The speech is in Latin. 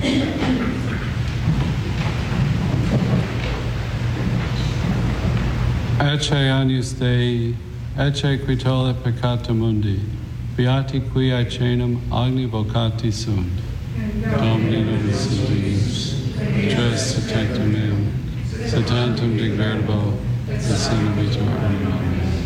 Ecce agnus Dei, ecce qui tollit peccata mundi, beati qui aecenum agni vocati sunt. Domini nobis divis, tres tectum meum, se tantum digverbo, et sine vitor animam.